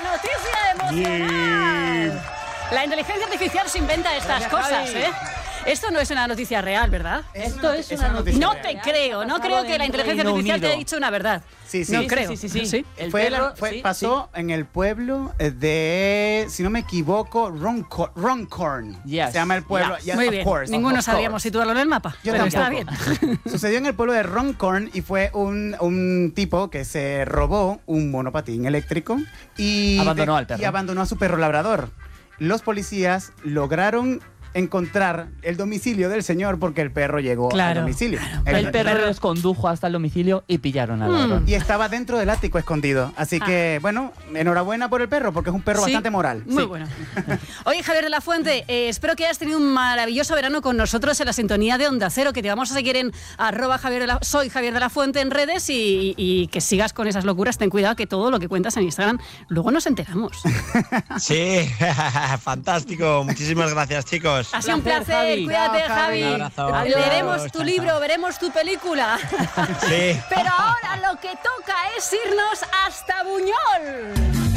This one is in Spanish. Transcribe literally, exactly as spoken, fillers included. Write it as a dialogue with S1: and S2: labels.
S1: noticia emocional. La inteligencia artificial se inventa estas
S2: Gracias,
S1: cosas,
S2: Javi.
S1: ¿eh? Esto no es una noticia real, ¿verdad?
S2: Esto es una noticia
S1: No
S2: real.
S1: te creo, no creo que la inteligencia
S2: Reino
S1: artificial te
S2: Unido.
S1: haya dicho una verdad.
S3: Sí, sí.
S1: No
S3: Sí,
S1: creo.
S2: Sí, sí, sí. sí. El
S3: Fue,
S2: perro,
S3: fue-
S2: sí,
S3: pasó en el pueblo de, si no me equivoco, Runcorn. Runcorn.
S2: Yes.
S3: Se llama el pueblo.
S2: Yes.
S3: Yes,
S1: Muy
S3: of
S1: bien.
S3: course,
S1: Ninguno
S3: of
S1: sabríamos
S3: course.
S1: situarlo en el mapa.
S3: Yo
S1: pero
S3: tampoco.
S1: está bien.
S3: Sucedió en el pueblo de Runcorn y fue un, un tipo que se robó un monopatín eléctrico y,
S2: Abandonó al perro.
S3: y abandonó a su perro labrador. Los policías lograron encontrar el domicilio del señor porque el perro llegó
S1: Claro,
S3: al domicilio.
S2: El perro les condujo hasta el domicilio y pillaron al ladrón.
S3: Y estaba dentro del ático escondido. Así
S1: Ah.
S3: que, bueno, enhorabuena por el perro porque es un perro
S1: Sí,
S3: bastante moral.
S1: Muy
S3: Sí.
S1: bueno. Oye, Javier de la Fuente, eh, espero que hayas tenido un maravilloso verano con nosotros en la sintonía de Onda Cero, que te vamos a seguir en arroba Javier de la, soy Javier de la Fuente en redes y, y que sigas con esas locuras. Ten cuidado que todo lo que cuentas en Instagram luego nos enteramos.
S4: Sí, fantástico. Muchísimas gracias, chicos.
S1: Ha sido un
S2: Placer,
S1: placer,
S2: Javi.
S1: cuídate,
S3: Chao, Javi.
S1: Javi.
S4: Un abrazo.
S2: Adiós.
S1: Veremos tu
S4: Chao,
S1: libro,
S4: chao.
S1: veremos tu película.
S4: Sí.
S1: Pero ahora lo que toca es irnos hasta Buñol.